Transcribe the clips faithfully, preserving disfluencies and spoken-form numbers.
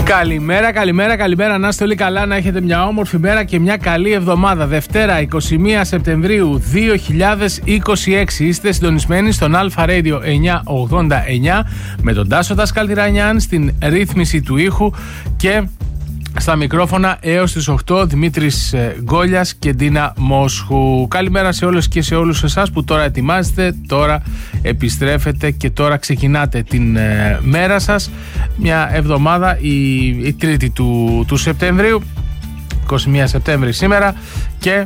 Καλημέρα, καλημέρα, καλημέρα. Να είστε όλοι καλά, να έχετε μια όμορφη μέρα και μια καλή εβδομάδα. Δευτέρα, εικοστή πρώτη Σεπτεμβρίου δύο χιλιάδες είκοσι έξι. Είστε συντονισμένοι στον Αλφα Radio εννιακόσια ογδόντα εννιά με τον Τάσο Δασκαλτιρανιάν στην ρύθμιση του ήχου και στα μικρόφωνα έως τις οκτώ Δημήτρης Γκόλιας και Ντίνα Μόσχου. Καλημέρα σε όλες και σε όλους εσάς που τώρα ετοιμάζετε, τώρα επιστρέφετε και τώρα ξεκινάτε την ε, μέρα σας. Μια εβδομάδα, η, η τρίτη του, του Σεπτεμβρίου, εικοστή πρώτη Σεπτέμβρη σήμερα, και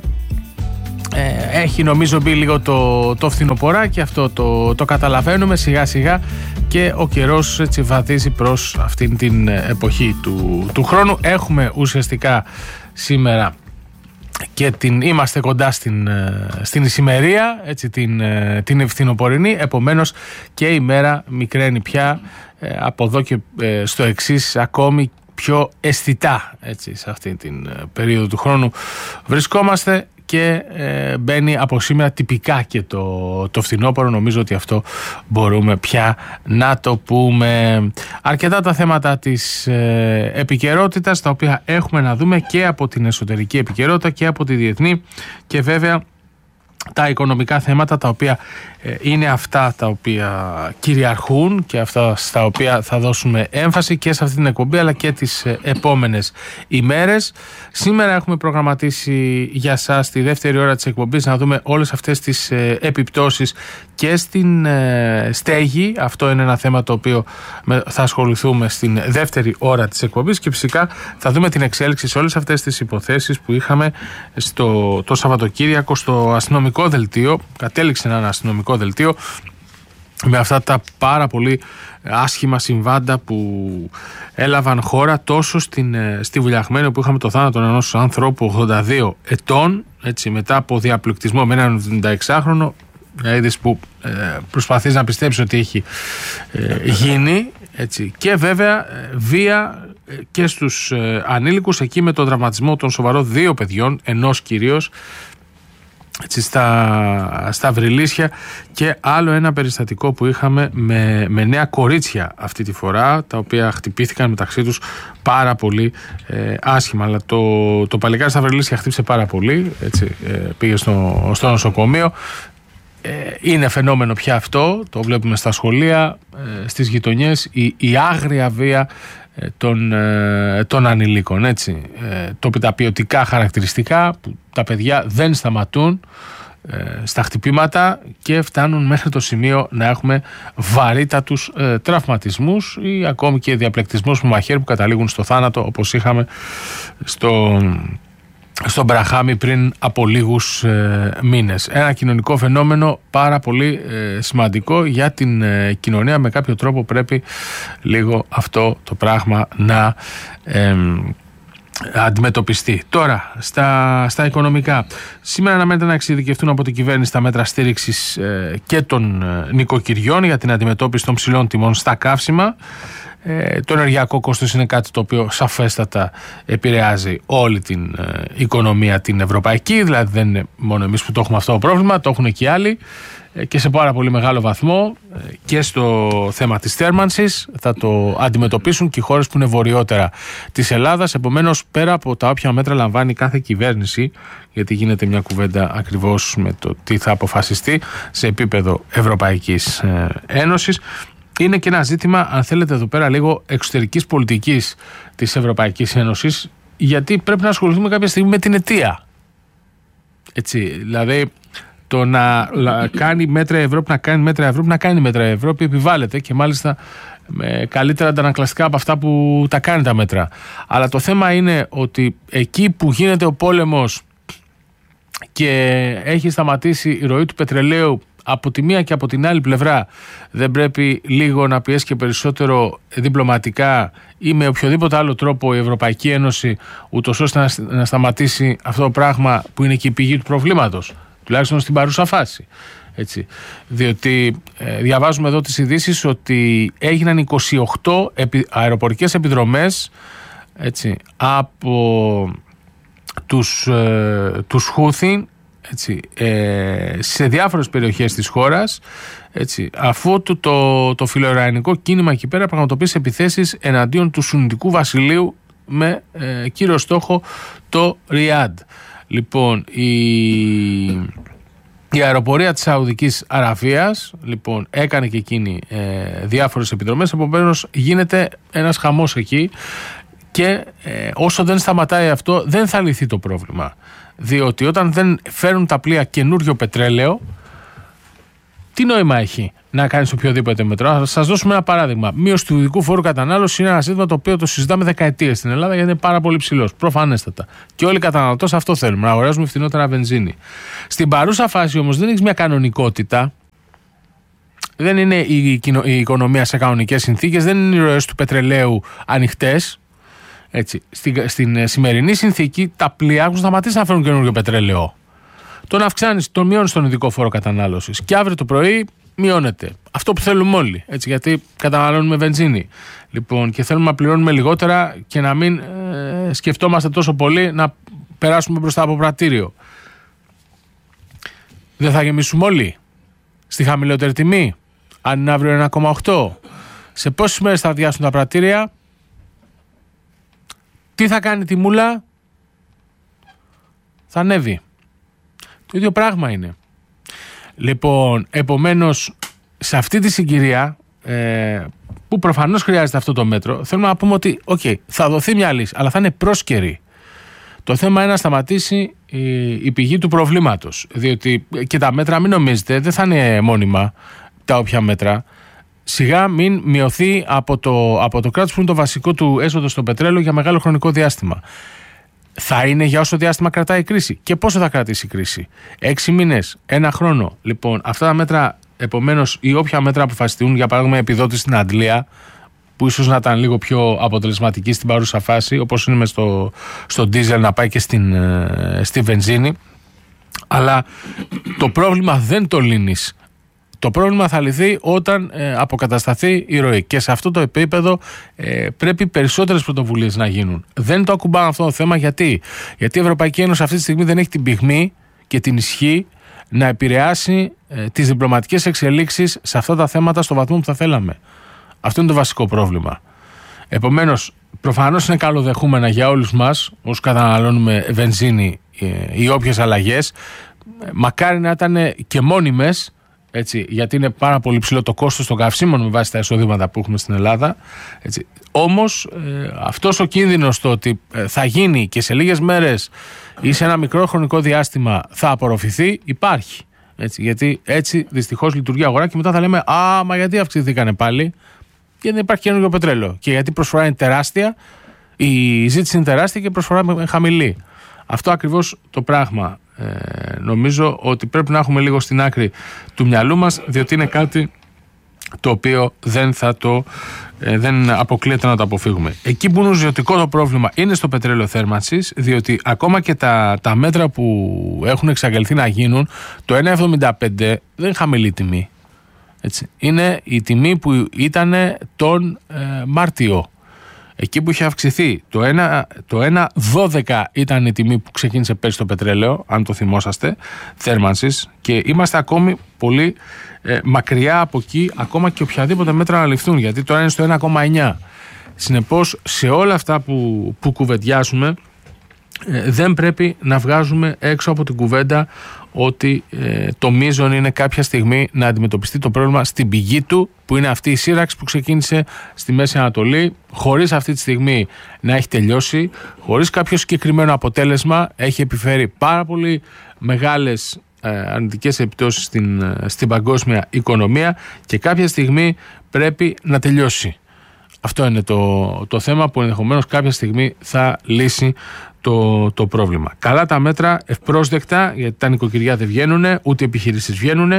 ε, έχει νομίζω μπει λίγο το, το φθινοποράκι, αυτό το, το καταλαβαίνουμε σιγά σιγά, και ο καιρός έτσι βαδίζει προς αυτήν την εποχή του, του χρόνου. Έχουμε ουσιαστικά σήμερα και την, είμαστε κοντά στην, στην ησημερία, έτσι, την, την φθινοπορεινή, επομένως και η μέρα μικραίνει πια, από εδώ και στο εξής ακόμη πιο αισθητά, έτσι, σε αυτή την περίοδο του χρόνου βρισκόμαστε. Και ε, μπαίνει από σήμερα τυπικά και το, το φθινόπωρο. Νομίζω ότι αυτό μπορούμε πια να το πούμε. Αρκετά τα θέματα της ε, επικαιρότητας, τα οποία έχουμε να δούμε και από την εσωτερική επικαιρότητα και από τη διεθνή, και βέβαια τα οικονομικά θέματα, τα οποία ε, είναι αυτά τα οποία κυριαρχούν και αυτά στα οποία θα δώσουμε έμφαση και σε αυτή την εκπομπή, αλλά και τις ε, επόμενες ημέρες. Σήμερα έχουμε προγραμματίσει για σας τη δεύτερη ώρα της εκπομπής να δούμε όλες αυτές τις ε, επιπτώσεις και στην ε, στέγη. Αυτό είναι ένα θέμα το οποίο με, θα ασχοληθούμε στην δεύτερη ώρα της εκπομπής, και φυσικά θα δούμε την εξέλιξη σε όλες αυτές τις υποθέσεις που είχαμε στο, το Σαββατοκύριακο στο αστυνομικό δελτίο. Κατέληξε ένα αστυνομικό δελτίο με αυτά τα πάρα πολύ άσχημα συμβάντα που έλαβαν χώρα τόσο στην, στη Βουλιαγμένη, όπου είχαμε το θάνατο ενός ανθρώπου ογδόντα δύο ετών, έτσι, μετά από διαπληκτισμό με έναν εβδομηνταεξάχρονο, μια είδηση που ε, προσπαθείς να πιστέψεις ότι έχει ε, γίνει, έτσι, και βέβαια ε, βία ε, και στους ε, ανήλικους, εκεί με τον τραυματισμό των σοβαρών δύο παιδιών, ενός κυρίως, έτσι, στα, στα Βρυλίσια, και άλλο ένα περιστατικό που είχαμε με, με νέα κορίτσια αυτή τη φορά, τα οποία χτυπήθηκαν μεταξύ τους πάρα πολύ ε, άσχημα. Αλλά το, το παλικάρι στα Βρυλίσια χτύπησε πάρα πολύ, έτσι, ε, πήγε στο, στο νοσοκομείο. Ε, είναι φαινόμενο πια αυτό, το βλέπουμε στα σχολεία, ε, στις γειτονιές, η, η άγρια βία ε, των, ε, των ανηλίκων, έτσι. Ε, το, τα ποιοτικά χαρακτηριστικά που τα παιδιά δεν σταματούν ε, στα χτυπήματα και φτάνουν μέχρι το σημείο να έχουμε βαρύτατους ε, τραυματισμούς ή ακόμη και διαπλεκτισμούς με μαχαίρι που καταλήγουν στο θάνατο, όπως είχαμε στο... στον Μπραχάμι πριν από λίγους ε, μήνες. Ένα κοινωνικό φαινόμενο πάρα πολύ ε, σημαντικό για την ε, κοινωνία. Με κάποιο τρόπο πρέπει λίγο αυτό το πράγμα να ε, αντιμετωπιστεί. Τώρα, στα, στα οικονομικά. Σήμερα αναμένεται να εξειδικευτούν από την κυβέρνηση τα μέτρα στήριξης ε, και των ε, νοικοκυριών για την αντιμετώπιση των ψηλών τιμών στα καύσιμα. Ε, το ενεργειακό κόστος είναι κάτι το οποίο σαφέστατα επηρεάζει όλη την ε, οικονομία την ευρωπαϊκή, δηλαδή δεν είναι μόνο εμείς που το έχουμε αυτό το πρόβλημα, το έχουν και οι άλλοι, ε, και σε πάρα πολύ μεγάλο βαθμό, ε, και στο θέμα της θέρμανσης θα το αντιμετωπίσουν και οι χώρες που είναι βορειότερα της Ελλάδας. Επομένως, πέρα από τα όποια μέτρα λαμβάνει κάθε κυβέρνηση, γιατί γίνεται μια κουβέντα ακριβώς με το τι θα αποφασιστεί σε επίπεδο Ευρωπαϊκής ε, Ένωσης, είναι και ένα ζήτημα, αν θέλετε, εδώ πέρα λίγο εξωτερικής πολιτικής της Ευρωπαϊκής Ένωσης, γιατί πρέπει να ασχοληθούμε κάποια στιγμή με την αιτία. Έτσι, δηλαδή το να κάνει μέτρα η Ευρώπη, να κάνει μέτρα η Ευρώπη, να κάνει μέτρα η Ευρώπη επιβάλλεται, και μάλιστα με καλύτερα αντανακλαστικά από αυτά που τα κάνει τα μέτρα. Αλλά το θέμα είναι ότι εκεί που γίνεται ο πόλεμος και έχει σταματήσει η ροή του πετρελαίου από τη μία και από την άλλη πλευρά, δεν πρέπει λίγο να πιέσει και περισσότερο διπλωματικά ή με οποιοδήποτε άλλο τρόπο η Ευρωπαϊκή Ένωση, ούτως ώστε να σταματήσει αυτό το πράγμα που είναι και η πηγή του προβλήματος, τουλάχιστον στην παρούσα φάση. Έτσι. Διότι ε, διαβάζουμε εδώ τις ειδήσεις ότι έγιναν είκοσι οκτώ επι, αεροπορικές επιδρομές, έτσι, από τους, ε, τους Χούθι έτσι, ε, σε διάφορες περιοχές της χώρας, έτσι, αφού το, το, το φιλοϊρανικό κίνημα εκεί πέρα πραγματοποίησε επιθέσεις εναντίον του Σουννιτικού βασιλείου με ε, κύριο στόχο το Ριάντ. Λοιπόν, η, η αεροπορία της Σαουδικής Αραβίας, λοιπόν, έκανε και εκείνη ε, διάφορες επιδρομές, επομένως γίνεται ένας χαμός εκεί και ε, όσο δεν σταματάει αυτό δεν θα λυθεί το πρόβλημα. Διότι όταν δεν φέρουν τα πλοία καινούριο πετρέλαιο, τι νόημα έχει να κάνεις οποιοδήποτε μέτρο? Θα σας δώσουμε ένα παράδειγμα. Μείωση του οδικού φόρου κατανάλωσης είναι ένα ζήτημα το οποίο το συζητάμε δεκαετίες στην Ελλάδα, γιατί είναι πάρα πολύ ψηλός. Προφανέστατα. Και όλοι οι καταναλωτές αυτό θέλουμε, να αγοράζουμε φθηνότερα βενζίνη. Στην παρούσα φάση όμως δεν έχεις μια κανονικότητα. Δεν είναι η, η οικονομία σε κανονικές συνθήκες, δεν είναι οι ροές του πετρελαίου ανοιχτές. Έτσι. Στην, στην σημερινή συνθήκη τα πλοία έχουν σταματήσει να φέρουν καινούριο πετρέλαιο. Τον αυξάνεις, τον μειώνεις τον ειδικό φόρο κατανάλωσης. Και αύριο το πρωί μειώνεται. Αυτό που θέλουμε όλοι. Έτσι, γιατί καταναλώνουμε βενζίνη. Λοιπόν, και θέλουμε να πληρώνουμε λιγότερα και να μην ε, σκεφτόμαστε τόσο πολύ να περάσουμε μπροστά από πρατήριο. Δεν θα γεμίσουμε όλοι στη χαμηλότερη τιμή? Αν είναι αύριο ένα κόμμα οκτώ. Σε πόσες μέρες θα αδειάσουν τα πρατήρια? Τι θα κάνει τη μούλα? Θα ανέβει. Το ίδιο πράγμα είναι. Λοιπόν, επομένως, σε αυτή τη συγκυρία, ε, που προφανώς χρειάζεται αυτό το μέτρο, θέλουμε να πούμε ότι, οκ, okay, θα δοθεί μια λύση, αλλά θα είναι πρόσκαιρη. Το θέμα είναι να σταματήσει η, η πηγή του προβλήματος. Διότι και τα μέτρα, μην νομίζετε, δεν θα είναι μόνιμα τα όποια μέτρα. Σιγά μην μειωθεί από το, από το κράτος που είναι το βασικό του έσοδο στο πετρέλαιο για μεγάλο χρονικό διάστημα. Θα είναι για όσο διάστημα κρατάει η κρίση? Και πόσο θα κρατήσει η κρίση? Έξι μήνες, ένα χρόνο? Λοιπόν, αυτά τα μέτρα, επομένως, ή όποια μέτρα αποφασιστούν, για παράδειγμα, επιδότηση στην Αντλία, που ίσως να ήταν λίγο πιο αποτελεσματική στην παρούσα φάση, όπως είναι στο, στο ντίζελ να πάει και στην, στη βενζίνη. Αλλά το πρόβλημα δεν το λύνεις. Το πρόβλημα θα λυθεί όταν ε, αποκατασταθεί η ροή. Και σε αυτό το επίπεδο ε, πρέπει περισσότερες πρωτοβουλίες να γίνουν. Δεν το ακουμπάμε αυτό το θέμα. Γιατί? Γιατί η Ευρωπαϊκή Ένωση αυτή τη στιγμή δεν έχει την πυγμή και την ισχύ να επηρεάσει ε, τις διπλωματικές εξελίξεις σε αυτά τα θέματα στο βαθμό που θα θέλαμε. Αυτό είναι το βασικό πρόβλημα. Επομένως, προφανώς είναι καλοδεχούμενα για όλους μας, όσους καταναλώνουμε βενζίνη ε, ή όποιες αλλαγές. Μακάρι να ήταν και μόνιμες. Έτσι, γιατί είναι πάρα πολύ ψηλό το κόστος των καυσίμων με βάση τα εισοδήματα που έχουμε στην Ελλάδα. Έτσι. Όμως ε, αυτός ο κίνδυνος το ότι ε, θα γίνει και σε λίγες μέρες ή σε ένα μικρό χρονικό διάστημα θα απορροφηθεί, υπάρχει. Έτσι, γιατί έτσι δυστυχώς λειτουργεί η αγορά και μετά θα λέμε «Α, μα γιατί αυξηθήκανε πάλι?» Γιατί δεν υπάρχει καινούργιο πετρέλαιο και γιατί η προσφορά είναι τεράστια, η ζήτηση είναι τεράστια και η προσφορά είναι χαμηλή. Αυτό ακριβώς το πράγμα. Ε, νομίζω ότι πρέπει να έχουμε λίγο στην άκρη του μυαλού μας, διότι είναι κάτι το οποίο δεν θα το ε, δεν αποκλείεται να το αποφύγουμε. Εκεί που είναι ζωτικό το πρόβλημα είναι στο πετρέλαιο θέρμανσης, διότι ακόμα και τα, τα μέτρα που έχουν εξαγγελθεί να γίνουν, το ένα εβδομήντα πέντε δεν είναι χαμηλή τιμή. Έτσι. Είναι η τιμή που ήταν τον ε, Μάρτιο. Εκεί που είχε αυξηθεί το ένα, το ένα δώδεκα ήταν η τιμή που ξεκίνησε πέρσι το πετρέλαιο, αν το θυμόσαστε, θέρμανσης, και είμαστε ακόμη πολύ ε, μακριά από εκεί, ακόμα και οποιαδήποτε μέτρα να ληφθούν, γιατί τώρα είναι στο ένα κόμμα εννιά. Συνεπώς, σε όλα αυτά που, που κουβεντιάσουμε, ε, δεν πρέπει να βγάζουμε έξω από την κουβέντα ότι ε, το μείζον είναι κάποια στιγμή να αντιμετωπιστεί το πρόβλημα στην πηγή του, που είναι αυτή η σύραξη που ξεκίνησε στη Μέση Ανατολή, χωρίς αυτή τη στιγμή να έχει τελειώσει, χωρίς κάποιο συγκεκριμένο αποτέλεσμα, έχει επιφέρει πάρα πολύ μεγάλες ε, αρνητικές επιπτώσεις στην, στην παγκόσμια οικονομία και κάποια στιγμή πρέπει να τελειώσει. Αυτό είναι το, το θέμα που ενδεχομένως κάποια στιγμή θα λύσει το, το πρόβλημα. Καλά τα μέτρα, ευπρόσδεκτα, γιατί τα νοικοκυριά δεν βγαίνουν, ούτε οι επιχειρήσεις βγαίνουν,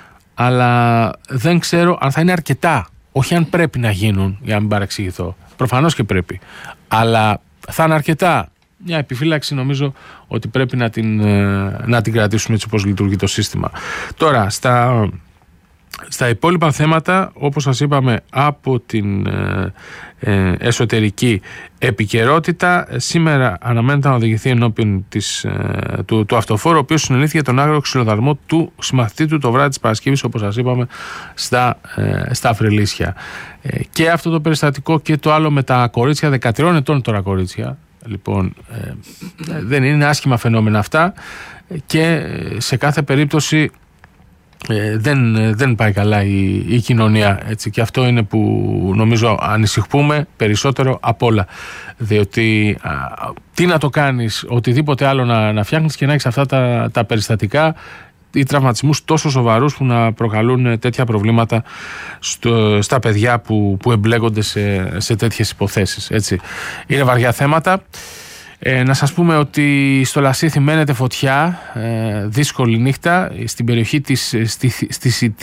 αλλά δεν ξέρω αν θα είναι αρκετά. Όχι αν πρέπει να γίνουν, για να μην παρεξηγηθώ. Προφανώς και πρέπει. Αλλά θα είναι αρκετά. Μια επιφύλαξη νομίζω ότι πρέπει να την, να την κρατήσουμε έτσι όπως λειτουργεί το σύστημα. Τώρα, στα, Στα υπόλοιπα θέματα, όπως σας είπαμε, από την ε, ε, εσωτερική επικαιρότητα, σήμερα αναμένεται να οδηγηθεί ενώπιον της, ε, του, του αυτοφόρου, ο οποίος συνελήφθηκε τον άγριο ξυλοδαρμό του συμμαθητή του το βράδυ της Παρασκευής, όπως σας είπαμε, στα, ε, στα Φρυλίσια. Ε, και αυτό το περιστατικό και το άλλο με τα κορίτσια, δεκατριών ετών τώρα κορίτσια, λοιπόν, ε, δεν είναι άσχημα φαινόμενα αυτά και σε κάθε περίπτωση Ε, δεν, δεν πάει καλά η, η κοινωνία, έτσι, και αυτό είναι που νομίζω ανησυχούμε περισσότερο απ' όλα, διότι α, τι να το κάνεις, οτιδήποτε άλλο να, να φτιάχνεις και να έχεις αυτά τα, τα περιστατικά ή τραυματισμούς τόσο σοβαρούς που να προκαλούν τέτοια προβλήματα στο, στα παιδιά που, που εμπλέκονται σε, σε τέτοιες υποθέσεις, έτσι. Είναι βαριά θέματα. Ε, να σας πούμε ότι στο Λασίθι μένεται φωτιά, ε, δύσκολη νύχτα στην περιοχή της, στη, στη, στη